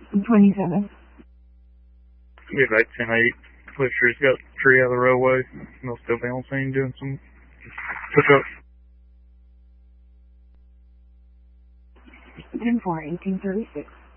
27. Yeah, back 10-8. Fletcher's got the tree out of the roadway. They'll still be on scene doing some push-ups. 10-4, 1836.